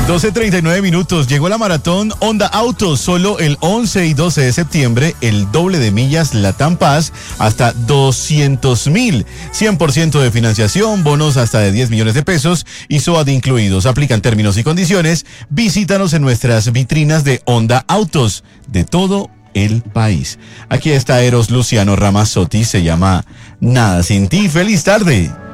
12:39. Llegó la maratón Honda Autos. Solo el 11 y 12 de septiembre, el doble de millas Latam Paz hasta 200,000. 100% de financiación, bonos hasta de 10 millones de pesos y SOAT incluidos. Aplican términos y condiciones. Visítanos en nuestras vitrinas de Honda Autos de todo el país. Aquí está Eros Luciano Ramazzotti. Se llama Nada sin ti. ¡Feliz tarde!